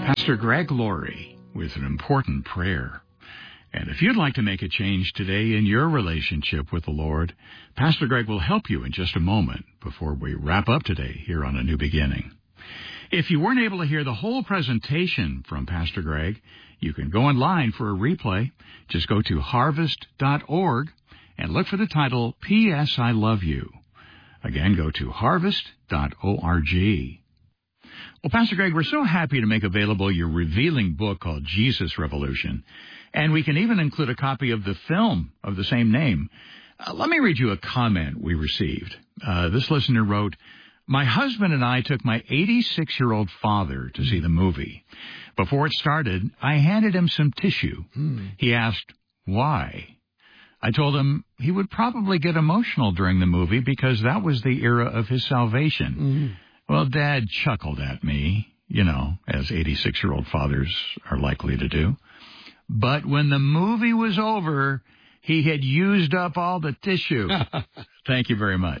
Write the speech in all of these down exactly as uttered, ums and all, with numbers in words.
Pastor Greg Laurie with an important prayer. And if you'd like to make a change today in your relationship with the Lord, Pastor Greg will help you in just a moment before we wrap up today here on A New Beginning. If you weren't able to hear the whole presentation from Pastor Greg, you can go online for a replay. Just go to harvest dot org and look for the title, P S I Love You. Again, go to harvest dot org. Well, Pastor Greg, we're so happy to make available your revealing book called Jesus Revolution, and we can even include a copy of the film of the same name. Uh, let me read you a comment we received. Uh, this listener wrote, "My husband and I took my eighty-six-year-old father to see the movie. Before it started, I handed him some tissue. Mm. He asked, why? I told him he would probably get emotional during the movie because that was the era of his salvation. Mm. Well, Dad chuckled at me, you know, as eighty-six-year-old fathers are likely to do. But when the movie was over, he had used up all the tissue." Thank you very much.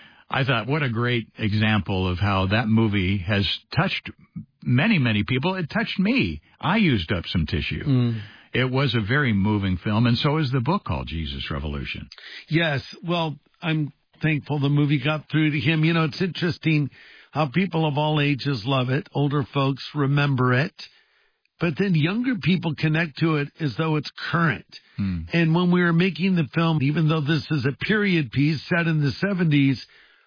I thought, what a great example of how that movie has touched many, many people. It touched me. I used up some tissue. Mm. It was a very moving film, and so is the book called Jesus Revolution. Yes. Well, I'm thankful the movie got through to him. You know, it's interesting how people of all ages love it. Older folks remember it. But then younger people connect to it as though it's current. Hmm. And when we were making the film, even though this is a period piece set in the seventies,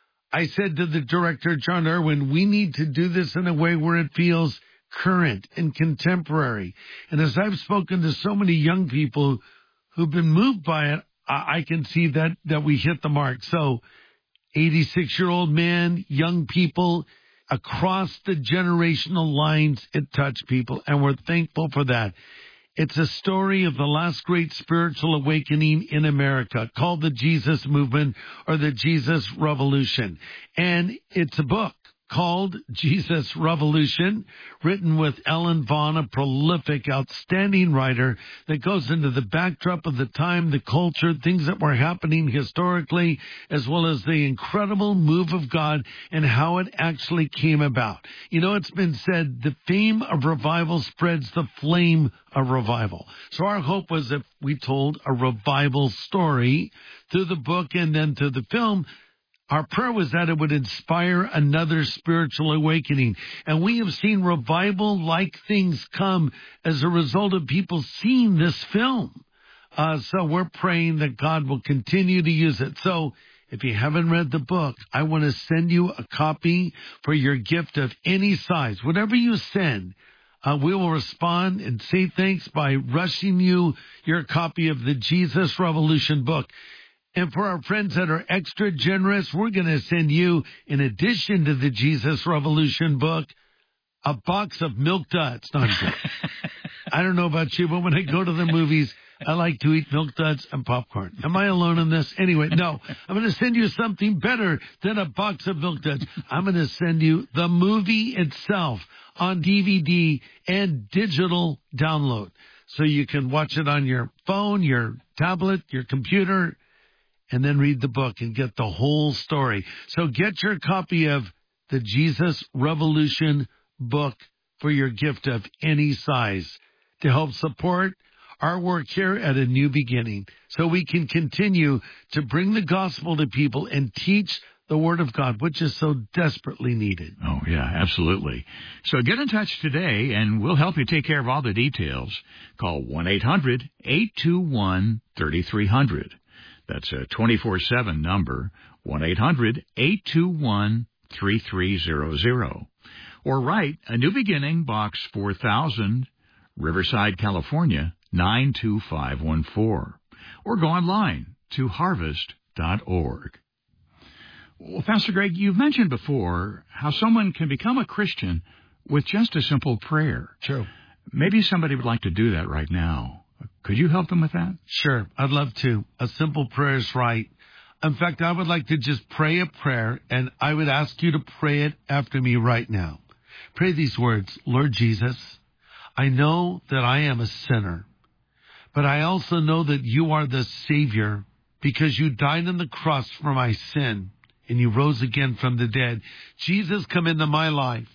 I said to the director, John Irwin, we need to do this in a way where it feels current and contemporary. And as I've spoken to so many young people who've been moved by it, I, I can see that, that we hit the mark. So eighty-six-year-old man, young people, across the generational lines, it touched people, and we're thankful for that. It's a story of the last great spiritual awakening in America called the Jesus Movement or the Jesus Revolution. And it's a book called Jesus Revolution, written with Ellen Vaughn, a prolific, outstanding writer that goes into the backdrop of the time, the culture, things that were happening historically, as well as the incredible move of God and how it actually came about. You know, it's been said, the fame of revival spreads the flame of revival. So our hope was if we told a revival story through the book and then through the film, our prayer was that it would inspire another spiritual awakening. And we have seen revival-like things come as a result of people seeing this film. Uh, so we're praying that God will continue to use it. So if you haven't read the book, I want to send you a copy for your gift of any size. Whatever you send, uh, we will respond and say thanks by rushing you your copy of the Jesus Revolution book. And for our friends that are extra generous, we're going to send you, in addition to the Jesus Revolution book, a box of Milk Duds. No, I don't know about you, but when I go to the movies, I like to eat Milk Duds and popcorn. Am I alone in this? Anyway, no. I'm going to send you something better than a box of Milk Duds. I'm going to send you the movie itself on D V D and digital download. So you can watch it on your phone, your tablet, your computer, and then read the book and get the whole story. So get your copy of the Jesus Revolution book for your gift of any size to help support our work here at A New Beginning so we can continue to bring the gospel to people and teach the Word of God, which is so desperately needed. Oh, yeah, absolutely. So get in touch today, and we'll help you take care of all the details. Call one eight hundred eight two one three three zero zero. That's a twenty-four seven number, one eight hundred eight two one three three zero zero. Or write A New Beginning, Box four thousand, Riverside, California, nine two five one four. Or go online to harvest dot org. Well, Pastor Greg, you've mentioned before how someone can become a Christian with just a simple prayer. True. Maybe somebody would like to do that right now. Could you help them with that? Sure, I'd love to. A simple prayer is right. In fact, I would like to just pray a prayer, and I would ask you to pray it after me right now. Pray these words: Lord Jesus, I know that I am a sinner, but I also know that you are the Savior because you died on the cross for my sin, and you rose again from the dead. Jesus, come into my life.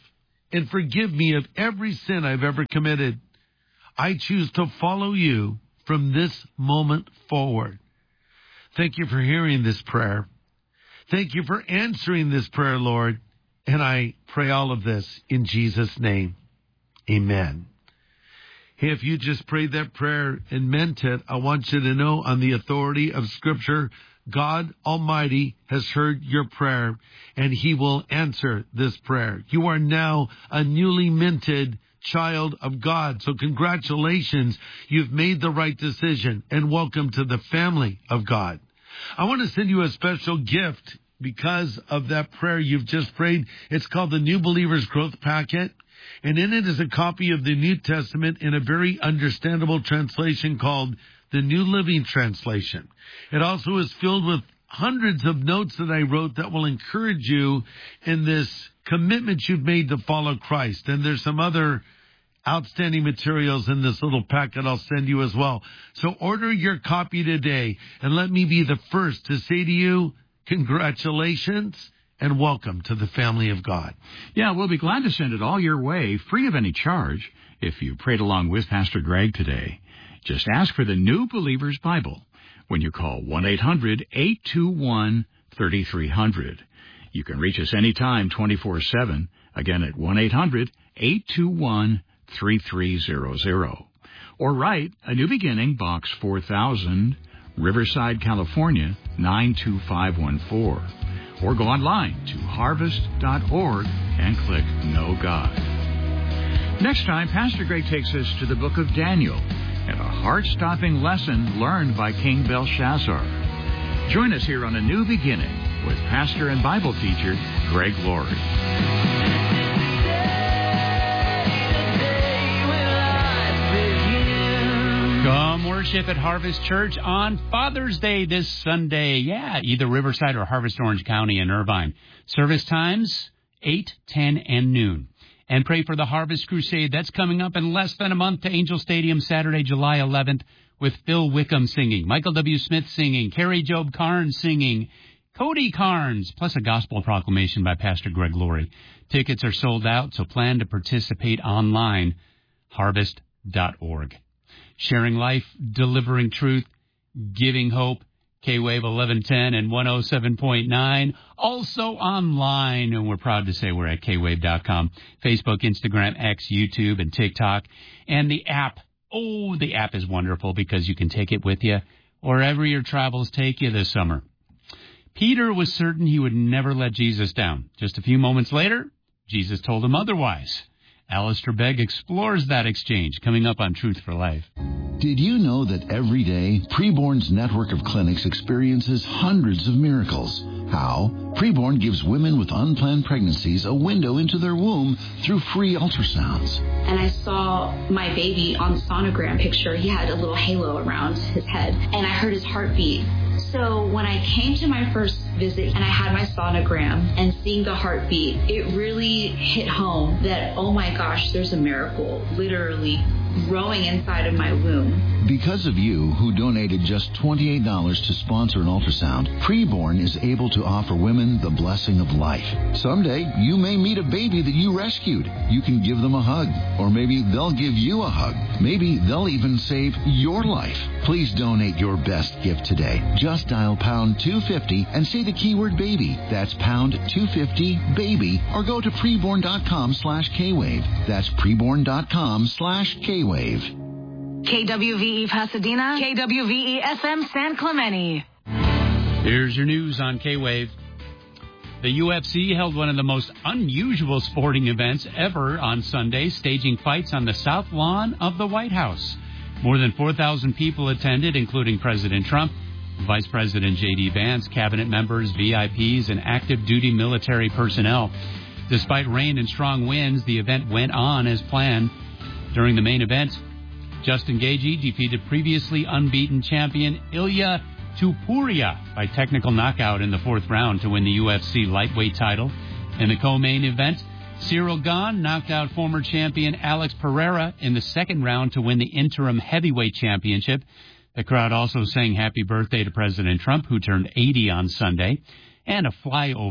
and forgive me of every sin I've ever committed. I choose to follow you from this moment forward. Thank you for hearing this prayer. Thank you for answering this prayer, Lord. And I pray all of this in Jesus' name. Amen. Hey, if you just prayed that prayer and meant it, I want you to know on the authority of Scripture, God Almighty has heard your prayer, and He will answer this prayer. You are now a newly minted child of God. So congratulations, you've made the right decision, and welcome to the family of God. I want to send you a special gift because of that prayer you've just prayed. It's called the New Believer's Growth Packet, and in it is a copy of the New Testament in a very understandable translation called the New Living Translation. It also is filled with hundreds of notes that I wrote that will encourage you in this commitment you've made to follow Christ. And there's some other outstanding materials in this little packet I'll send you as well. So order your copy today, and let me be the first to say to you, congratulations and welcome to the family of God. Yeah, we'll be glad to send it all your way, free of any charge, if you prayed along with Pastor Greg today. Just ask for the New Believer's Bible when you call one eight hundred eight two one three three zero zero. You can reach us anytime, twenty-four seven, again at one eight hundred eight two one three three zero zero. Or write A New Beginning, Box four thousand, Riverside, California, nine two five one four. Or go online to harvest dot org and click Know God. Next time, Pastor Greg takes us to the book of Daniel and a heart-stopping lesson learned by King Belshazzar. Join us here on A New Beginning with pastor and Bible teacher Greg Laurie. Come worship at Harvest Church on Father's Day this Sunday. Yeah, either Riverside or Harvest Orange County in Irvine. Service times, eight, ten, and noon. And pray for the Harvest Crusade. That's coming up in less than a month to Angel Stadium Saturday, July eleventh, with Phil Wickham singing, Michael W. Smith singing, Carrie Job Carnes singing, Cody Carnes, plus a gospel proclamation by Pastor Greg Laurie. Tickets are sold out, so plan to participate online, harvest dot org. Sharing life, delivering truth, giving hope. K-Wave eleven ten and one oh seven point nine. Also online, and we're proud to say we're at K wave dot com. Facebook, Instagram, X, YouTube, and TikTok. And the app. Oh, the app is wonderful because you can take it with you wherever your travels take you this summer. Peter was certain he would never let Jesus down. Just a few moments later, Jesus told him otherwise. Alistair Begg explores that exchange, coming up on Truth for Life. Did you know that every day, Preborn's network of clinics experiences hundreds of miracles? How? Preborn gives women with unplanned pregnancies a window into their womb through free ultrasounds. And I saw my baby on the sonogram picture. He had a little halo around his head, and I heard his heartbeat. So when I came to my first visit and I had my sonogram and seeing the heartbeat, it really hit home that, oh my gosh, there's a miracle literally growing inside of my womb. Because of you, who donated just twenty-eight dollars to sponsor an ultrasound, Preborn is able to offer women the blessing of life. Someday, you may meet a baby that you rescued. You can give them a hug, or maybe they'll give you a hug. Maybe they'll even save your life. Please donate your best gift today. Just dial pound two fifty and say the keyword baby. That's pound two fifty baby, or go to preborn.com slash K-Wave. That's preborn.com slash K-Wave. K W V E Pasadena, K W V E F M San Clemente. Here's your news on K-Wave. The U F C held one of the most unusual sporting events ever on Sunday, staging fights on the South Lawn of the White House. More than four thousand people attended, including President Trump, Vice President J D. Vance, cabinet members, V I Ps, and active-duty military personnel. Despite rain and strong winds, the event went on as planned. During the main event, Justin Gaethje defeated previously unbeaten champion Ilya Tupuria by technical knockout in the fourth round to win the U F C lightweight title. In the co-main event, Cyril Gane knocked out former champion Alex Pereira in the second round to win the interim heavyweight championship. The crowd also sang happy birthday to President Trump, who turned eighty on Sunday, and a flyover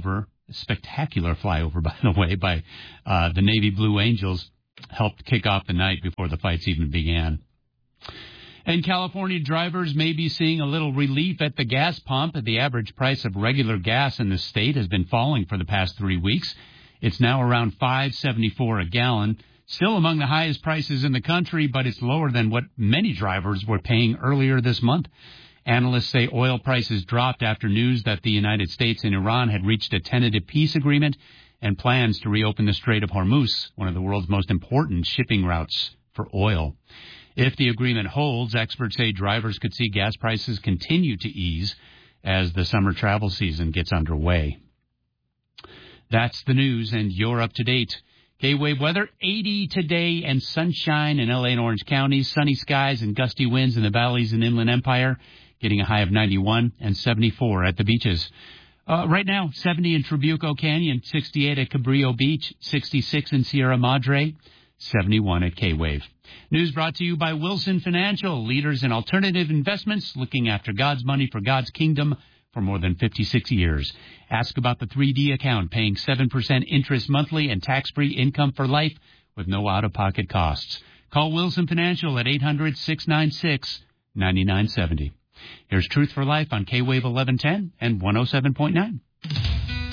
spectacular flyover, by the way, by uh, the Navy Blue Angels helped kick off the night before the fights even began. And California drivers may be seeing a little relief at the gas pump. The average price of regular gas in the state has been falling for the past three weeks. It's now around five seventy-four a gallon, still among the highest prices in the country, but it's lower than what many drivers were paying earlier this month. Analysts say oil prices dropped after news that the United States and Iran had reached a tentative peace agreement and plans to reopen the Strait of Hormuz, one of the world's most important shipping routes for oil. If the agreement holds, experts say drivers could see gas prices continue to ease as the summer travel season gets underway. That's the news, and you're up to date. K-Wave weather, eighty today and sunshine in L A and Orange counties, sunny skies and gusty winds in the valleys and Inland Empire, getting a high of ninety-one and seventy-four at the beaches. Uh, right now, seventy in Trabuco Canyon, sixty-eight at Cabrillo Beach, sixty-six in Sierra Madre, seventy-one at K-Wave. News brought to you by Wilson Financial, leaders in alternative investments, looking after God's money for God's kingdom for more than fifty-six years. Ask about the three D account, paying seven percent interest monthly and tax-free income for life with no out-of-pocket costs. Call Wilson Financial at eight hundred, six nine six, nine nine seven zero. Here's Truth for Life on K-Wave eleven ten and one oh seven point nine.